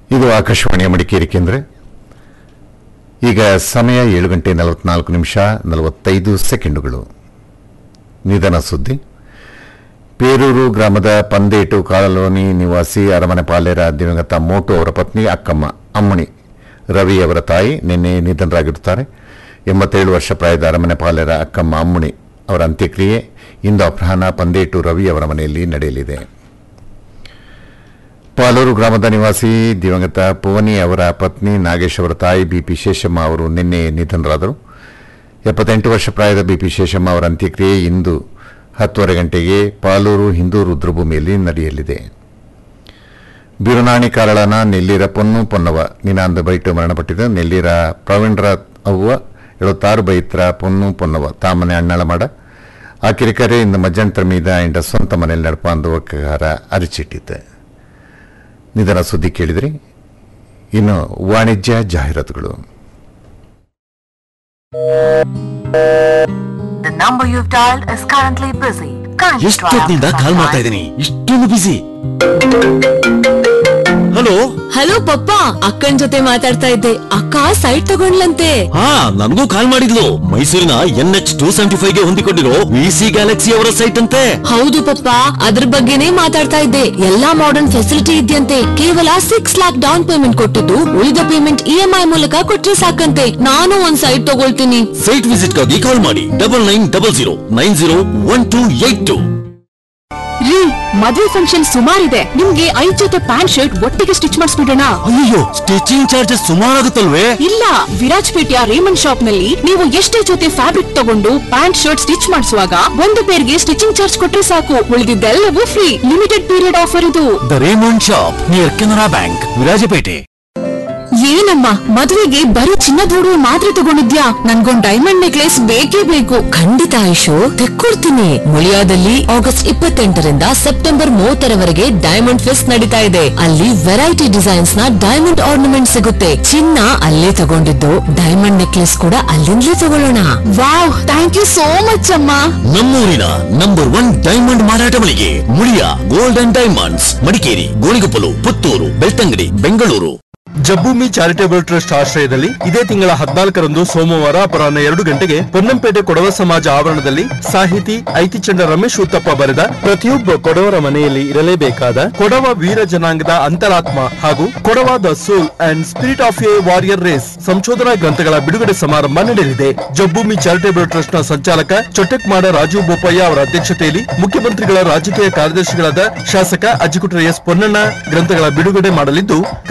ಇದು ಆಕಾಶವಾಣಿಯ ಮಡಿಕೇರಿ ಕೇಂದ್ರ. ಈಗ ಸಮಯ 7 ಗಂಟೆ 44 ನಿಮಿಷ 45 ಸೆಕೆಂಡುಗಳು. ನಿಧನ ಸುದ್ದಿ. ಪೇರೂರು ಗ್ರಾಮದ ಪಂದೇಟು ಕಾಲೋನಿ ನಿವಾಸಿ ಅರಮನೆ ಪಾಲೇರ ದಿವಂಗತ ಮೋಟು ಅವರ ಪತ್ನಿ ಅಕ್ಕಮ್ಮ ಅಮ್ಮಣಿ ರವಿ ಅವರ ತಾಯಿ ನಿನ್ನೆ ನಿಧನರಾಗಿರುತ್ತಾರೆ. 87 ವರ್ಷ ಪ್ರಾಯದ ಅರಮನೆ ಪಾಲೇರ ಅಕ್ಕಮ್ಮ ಅಮ್ಮಣಿ ಅವರ ಅಂತ್ಯಕ್ರಿಯೆ ಇಂದು ಅಪರಾಹ್ನ ಪಂದೇಟು ರವಿ ಅವರ ಮನೆಯಲ್ಲಿ ನಡೆಯಲಿದೆ. ಪಾಲೂರು ಗ್ರಾಮದ ನಿವಾಸಿ ದಿವಂಗತ ಪುವನಿ ಅವರ ಪತ್ನಿ ನಾಗೇಶ್ ಅವರ ತಾಯಿ ಬಿಪಿ ಶೇಷಮ್ಮ ಅವರು ನಿನ್ನೆ ನಿಧನರಾದರು. 78 ವರ್ಷ ಪ್ರಾಯದ ಬಿಪಿ ಶೇಷಮ್ಮ ಅವರ ಅಂತ್ಯಕ್ರಿಯೆ ಇಂದು 10:30 ಗಂಟೆಗೆ ಪಾಲೂರು ಹಿಂದೂ ರುದ್ರಭೂಮಿಯಲ್ಲಿ ನಡೆಯಲಿದೆ. ಬಿರುನಾಣಿ ಕಾರಳನ ನೆಲ್ಲೀರ ಪೊನ್ನು ಪೊನ್ನವ ನಿನಾಂದ ಬೈಟು ಮರಣಪಟ್ಟಿದ್ದು. ನೆಲ್ಲೀರ ಪ್ರವೀಣ್ರ ಅವ್ವ 76 ಬೈತ್ರ ಪೊನ್ನು ಪೊನ್ನವ ತಾಮನೆ ಅಣ್ಣಳಮಾಡ ಆಕಿರಿಕರೆ ಇಂದು ಮಜ್ಜಂತರ ಮೀದ ಇಂಡ ಸ್ವಂತ ಮನೆಯಲ್ಲಿ ನಡಪಾಂದು ಒಕ್ಕಗಾರ ಅರಿಚಿಟ್ಟಿದ್ದೆ. ನಿಧನ ಸುದ್ದಿ ಕೇಳಿದ್ರಿ. ಇನ್ನು ವಾಣಿಜ್ಯ ಜಾಹೀರಾತುಗಳು. ಎಷ್ಟೊತ್ತಿನಿಂದ ಕಾಲ್ ಮಾಡ್ತಾ ಇದ್ದೀನಿ, ಇಷ್ಟೊಂದು ಬಿಸಿ. ಹಲೋ ಹಲೋ ಪಪ್ಪ, ಅಕ್ಕನ್ ಜೊತೆ ಮಾತಾಡ್ತಾ ಇದ್ದೆ. ಅಕ್ಕ ಸೈಟ್ ತಗೊಂಡ್ಲಂತೆ. ಹಾ, ನನಗೂ ಕಾಲ್ ಮಾಡಿದ್ಲು. ಮೈಸೂರಿನ NH275 ಗೆ ಹೊಂದಿಕೊಂಡಿರೋ VC ಗ್ಯಾಲಕ್ಸಿ ಅವರ ಸೈಟ್ ಅಂತೆ. ಹೌದು ಪಪ್ಪ, ಅದ್ರ ಬಗ್ಗೆನೇ ಮಾತಾಡ್ತಾ ಇದ್ದೆ. ಎಲ್ಲಾ ಮಾಡರ್ನ್ ಫೆಸಿಲಿಟಿ ಇದೆಯಂತೆ. ಕೇವಲ 6 lakhs ಡೌನ್ ಪೇಮೆಂಟ್ ಕೊಟ್ಟಿದ್ದು ಉಳಿದ ಪೇಮೆಂಟ್ EMI ಮೂಲಕ ಕೊಟ್ರೆ ಸಾಕಂತೆ. ನಾನು ಒಂದ್ ಸೈಟ್ ತಗೊಳ್ತೀನಿ. ಸೈಟ್ ವಿಸಿಟ್ ಗಾಗಿ ಕಾಲ್ ಮಾಡಿ 9900901282. ರೀ, ಮದುವೆ ಫಂಕ್ಷನ್ ಸುಮಾರಿದೆ. ನಿಮ್ಗೆ 5 ಜೊತೆ ಪ್ಯಾಂಟ್ ಶರ್ಟ್ ಒಟ್ಟಿಗೆ ಸ್ಟಿಚ್ ಮಾಡಿಸ್ಬಿಡೋಣ. ಅಯ್ಯೋ, ಸ್ಟಿಚಿಂಗ್ ಚಾರ್ಜಸ್ ಸುಮಾರಾಗುತ್ತಲ್ವೇ? ಇಲ್ಲ, ವಿರಾಜ್ಪೇಟೆಯ ರೇಮಂಡ್ ಶಾಪ್ ನಲ್ಲಿ ನೀವು ಎಷ್ಟೇ ಜೊತೆ ಫ್ಯಾಬ್ರಿಕ್ ತಗೊಂಡು ಪ್ಯಾಂಟ್ ಶರ್ಟ್ ಸ್ಟಿಚ್ ಮಾಡಿಸುವಾಗ ಒಂದು ಪೇರ್ಗೆ ಸ್ಟಿಚಿಂಗ್ ಚಾರ್ಜ್ ಕೊಟ್ರೆ ಸಾಕು. ಉಳಿದಿದ್ದೆಲ್ಲವೂ ಫ್ರೀ. ಲಿಮಿಟೆಡ್ ಪೀರಿಯಡ್ ಆಫರ್ ಇದು. The Raymond shop near Canara bank, Virajpet. ಏನಮ್ಮ, ಮದುವೆಗೆ ಬರೀ ಚಿನ್ನದೋಡು ಮಾತ್ರ ತಗೊಂಡಿದ್ಯಾ? ನನ್ಗೊಂದ್ ಡೈಮಂಡ್ ನೆಕ್ಲೆಸ್ ಬೇಕೇ ಬೇಕು. ಖಂಡಿತ Ayush, ತೆಕ್ಕೊಡ್ತೀನಿ. ಮುಳಿಯಾದಲ್ಲಿ August 28ರಿಂದ September 30ರವರೆಗೆ diamond fest ನಡೀತಾ ಇದೆ. ಅಲ್ಲಿ ವೆರೈಟಿ ಡಿಸೈನ್ಸ್ ನ ಡೈಮಂಡ್ ಆರ್ನಮೆಂಟ್ ಸಿಗುತ್ತೆ. ಚಿನ್ನ ಅಲ್ಲೇ ತಗೊಂಡಿದ್ದು, ಡೈಮಂಡ್ ನೆಕ್ಲೆಸ್ ಕೂಡ ಅಲ್ಲಿಂದಲೇ ತಗೊಳ್ಳೋಣ. Wow, thank you so much ಅಮ್ಮ. ನಮ್ಮೂರಿನ ನಂಬರ್ 1 ಡೈಮಂಡ್ ಮಾರಾಟ ಮಳಿಗೆ Muliya gold and diamonds, Madikeri, Gonikoppal, Puttur, Belthangady, Bengaluru. ಜಬ್ಬೂಮಿ charitable trust ಆಶ್ರಯದಲ್ಲಿ ಇದೇ ತಿಂಗಳ 14ರಂದು ಸೋಮವಾರ ಅಪರಾಹ್ನ 2 ಗಂಟೆಗೆ ಪೊನ್ನಂಪೇಟೆ ಕೊಡವ ಸಮಾಜ ಆವರಣದಲ್ಲಿ ಸಾಹಿತಿ ಐತಿಚಂಡ ರಮೇಶ್ ಉತ್ತಪ್ಪ ಬರೆದ ಪ್ರತಿಯೊಬ್ಬ ಕೊಡವರ ಮನೆಯಲ್ಲಿ ಇರಲೇಬೇಕಾದ ಕೊಡವ ವೀರ ಜನಾಂಗದ ಅಂತರಾತ್ಮ ಹಾಗೂ Kodava the soul and spirit of A warrior race ಸಂಶೋಧನಾ ಗ್ರಂಥಗಳ ಬಿಡುಗಡೆ ಸಮಾರಂಭ ನಡೆಯಲಿದೆ. ಜಬ್ಬೂಮಿ ಚಾರಿಟೇಬಲ್ ಟ್ರಸ್ಟ್ ನ ಸಂಚಾಲಕ ಚೊಟ್ಟೆಕ್ಮಾಡ ರಾಜೀವ್ ಬೋಪಯ್ಯ ಅವರ ಅಧ್ಯಕ್ಷತೆಯಲ್ಲಿ ಮುಖ್ಯಮಂತ್ರಿಗಳ ರಾಜಕೀಯ ಕಾರ್ಯದರ್ಶಿಗಳಾದ ಶಾಸಕ ಅಜ್ಜಿಕುಟ್ರ ಎಸ್ ಪೊನ್ನಣ್ಣ ಗ್ರಂಥಗಳ ಬಿಡುಗಡೆ ಮಾಡಲಿದ್ದು